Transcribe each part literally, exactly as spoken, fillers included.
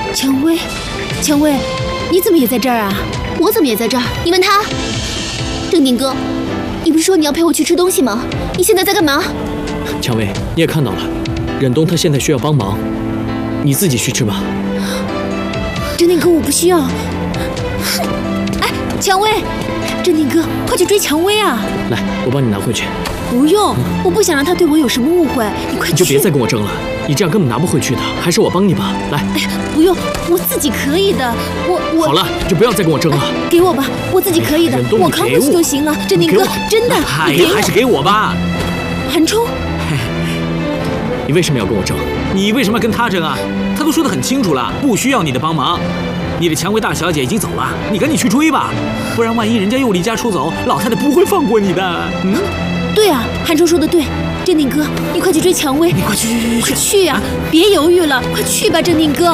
蔷薇，蔷薇，你怎么也在这儿啊？ 我怎么也在这儿？你问他。正定哥，你不是说你要陪我去吃东西吗？你现在在干嘛？ 蔷薇，你也看到了，忍冬他现在需要帮忙，你自己去吃吧。 正定哥，我不需要。哎，蔷薇，正定哥，快去追蔷薇啊！ 来，我帮你拿回去。 不用，我不想让他对我有什么误会。你快去。 你就别再跟我争了，你这样根本拿不回去的，还是我帮你吧。来。 哎呀，不用，我自己可以的。我我。 好了，就不要再跟我争了。 哎、给我吧，我自己可以的，我扛回去就行了。正定哥，真的， 哎呀，还是给我吧。 韩冲， 你为什么要跟我争？ 你为什么要跟他争啊？他都说得很清楚了，不需要你的帮忙。你的蔷薇大小姐已经走了，你赶紧去追吧，不然万一人家又离家出走，老太太不会放过你的。嗯。 对啊，韩冲说的对，正定哥，你快去追蔷薇， 你快去去快去啊！别犹豫了，快去吧，正定哥。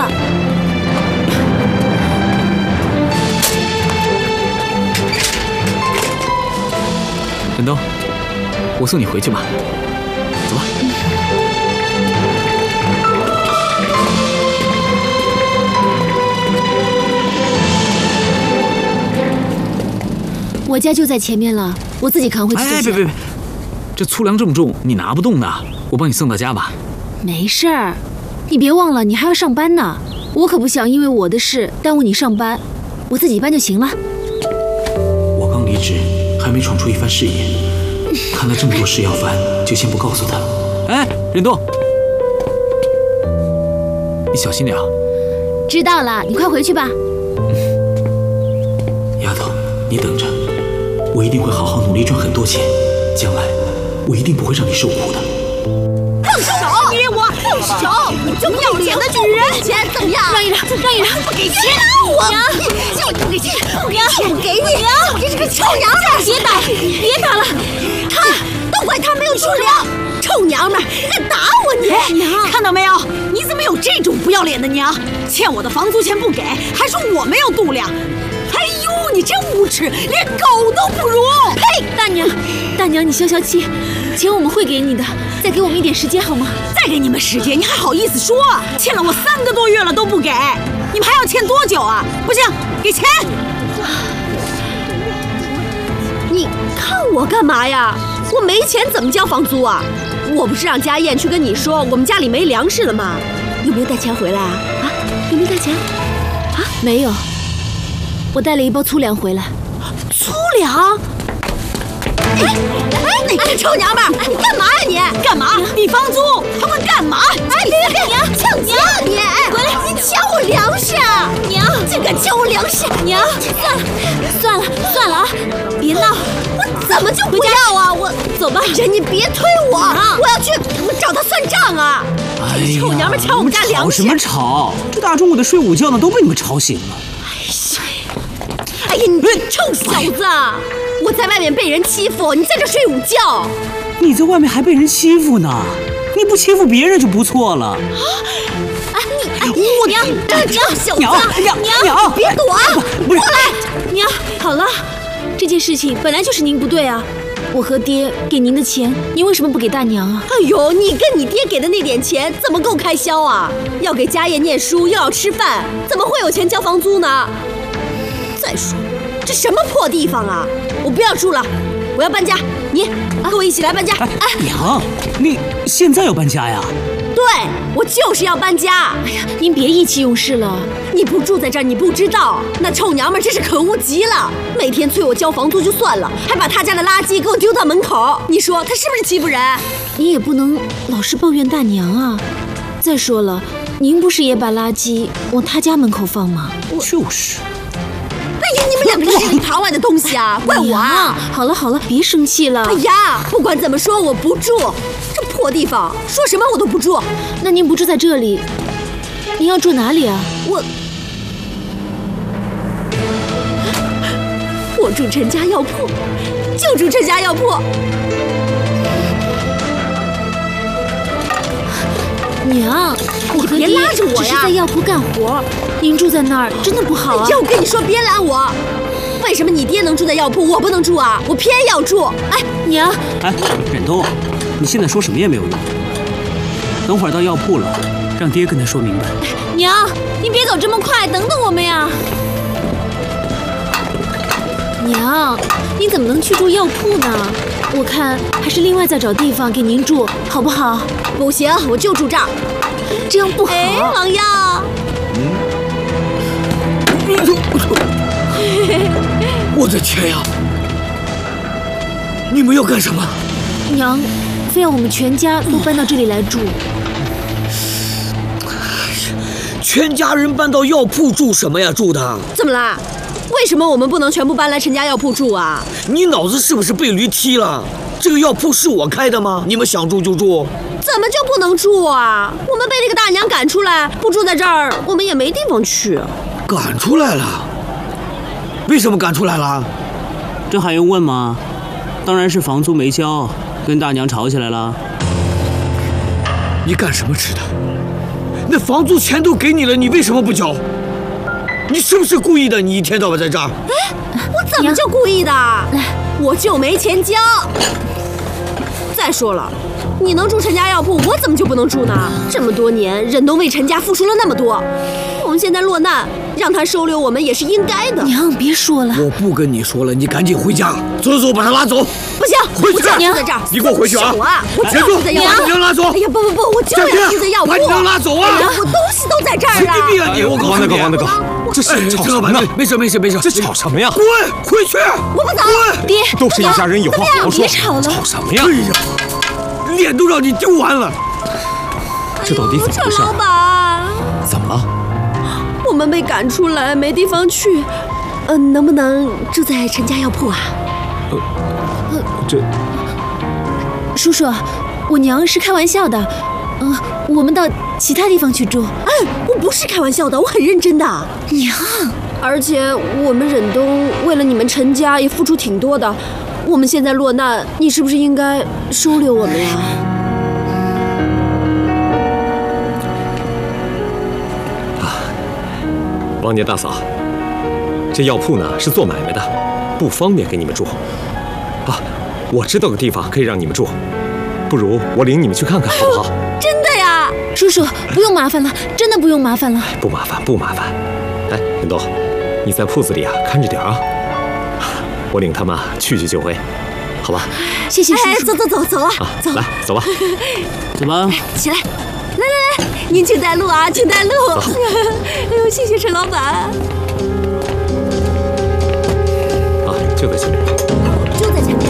忍冬，我送你回去吧，走吧。 我家就在前面了，我自己扛回去就行。 哎，别别别！这粗粮这么重，你拿不动的，我帮你送到家吧。 没事儿，你别忘了，你还要上班呢。我可不想因为我的事耽误你上班，我自己搬就行了。 我刚离职，还没闯出一番事业，看了这么多事要烦，就先不告诉他。哎，忍冬，你小心点啊。 知道了，你快回去吧。 嗯，丫头，你等着，我一定会好好努力赚很多钱，将来我一定不会让你受苦的。 放手！别我！放手！你这不要脸的女人！钱怎么样？ 让一让，让一让！ 不给钱！我娘！就你不给钱！不给钱！不给你！娘！你这个臭娘们！ 别打！别打了！ 他都怪他没有出粮！臭娘们，你敢打我你！ 娘， 看到没有？你怎么有这种不要脸的娘？欠我的房租钱不给，还说我没有度量！哎呦，你真无耻，连狗都不如！ 呸！大娘，大娘，你消消气，钱我们会给你的，再给我们一点时间好吗？ 再给你们时间，你还好意思说？欠了我三个多月了都不给，你们还要欠多久啊？不行，给钱！你看我干嘛呀？我没钱怎么交房租啊？我不是让家燕去跟你说我们家里没粮食了吗？有没有带钱回来啊？啊，有没有带钱？啊， 没有。我带了一包粗粮回来。 粗粮？哎哎，你这臭娘们儿，你干嘛呀你？干嘛？你房租还会干嘛？哎，别别娘，抢娘你！滚！你抢我粮食啊！ 娘， 竟敢抢我粮食！ 娘，算了算了算了啊，别闹！ 我怎么就不要啊？我走吧， 人你别推我，我要去找他算账啊！ 哎呀， 臭娘们抢我们家粮食！ 吵什么吵？这大中午的睡午觉呢，都被你们吵醒了。 哎呀，你臭小子！我在外面被人欺负，你在这睡午觉。 你在外面还被人欺负呢，你不欺负别人就不错了。 啊，你我娘，这臭小子！ 娘娘娘， 别躲啊！过来！ 娘，好了，这件事情本来就是您不对啊。我和爹给您的钱，您为什么不给大娘啊？ 哎呦，你跟你爹给的那点钱怎么够开销啊？要给家业念书，又要吃饭，怎么会有钱交房租呢？再说，这什么破地方啊！我不要住了，我要搬家。你跟我一起来搬家。 哎，娘，你现在要搬家呀？ 对，我就是要搬家。 哎呀，您别意气用事了。 你不住在这儿，你不知道，那臭娘们真是可恶极了。每天催我交房租就算了，还把他家的垃圾给我丢到门口。你说他是不是欺负人？ 你也不能老是抱怨大娘啊。再说了，您不是也把垃圾往他家门口放吗？ 就是。 哎呀，你们两个是里扒外的东西啊！怪我啊！ 好了好了，别生气了。 哎呀，不管怎么说，我不住这破地方，说什么我都不住。 那您不住在这里，您要住哪里啊？ 我我住陈家药铺，就住陈家药铺。 娘， 你别拉着我呀！ 只是在药铺干活，您住在那儿真的不好啊！ 要我跟你说，别拦我！为什么你爹能住在药铺，我不能住啊？我偏要住！哎， 娘， 哎，忍冬，你现在说什么也没有用。等会儿到药铺了，让爹跟他说明白。 娘，您别走这么快，等等我们呀！娘，你怎么能去住药铺呢？我看还是另外再找地方给您住，好不好？ 不行，我就住这儿。 这样不好。 哎，王耀， 我的天呀！你们要干什么？ 娘，非要我们全家都搬到这里来住。 全家人搬到药铺住什么呀？住的？ 怎么啦？为什么我们不能全部搬来陈家药铺住啊？ 你脑子是不是被驴踢了？这个药铺是我开的吗？你们想住就住。 怎么就不能住啊？我们被那个大娘赶出来，不住在这儿，我们也没地方去。 赶出来了？为什么赶出来了？ 这还用问吗？当然是房租没交，跟大娘吵起来了。 你干什么吃的？那房租钱都给你了，你为什么不交？你是不是故意的？你一天到晚在这儿。 哎，我怎么就故意的？我就没钱交。再说了，你能住陈家药铺，我怎么就不能住呢？这么多年，忍冬为陈家付出了那么多，我们现在落难，让他收留我们也是应该的。 娘，别说了。 我不跟你说了，你赶紧回家。走走，把他拉走。 不行， 回去。 我就要住在这儿。 你给我回去啊！ 我就要住在药铺。 把你娘拉走。 哎呀，不不不，我就要住在药铺。 把你娘拉走啊！ 哎呀，我东西都在这儿了。 神经病啊你！我告诉你， 王大哥，王大哥，这是吵什么呢？ 没事没事没事， 这吵什么呀？ 滚，回去！ 我不走。 滚！ 爹， 都是一家人，有话好好说。 别吵了。 吵什么呀？ 哎呀，脸都让你丢完了。 这到底怎么回事？ 陈老板， 怎么了？ 我们被赶出来，没地方去。嗯、呃，能不能住在陈家药铺啊？ 呃，这叔叔，我娘是开玩笑的。嗯、呃，我们到其他地方去住。 哎，我不是开玩笑的，我很认真的。 娘， 而且我们忍冬为了你们陈家也付出挺多的，我们现在落难，你是不是应该收留我们呀？ 王年大嫂，这药铺呢是做买卖的，不方便给你们住。啊，我知道个地方可以让你们住，不如我领你们去看看，好不好？ 真的呀， 叔叔不用麻烦了，真的不用麻烦了。 不麻烦，不麻烦。哎，忍冬，你在铺子里啊看着点啊，我领他们去去就回，好吧？ 谢谢叔叔。 哎，走走走走啊， 啊， 走， 来，走吧。 走吧。 起来，来来来，您请带路啊，请带路。哎呦，谢谢陈老板。 啊，就在前面。 就在前面。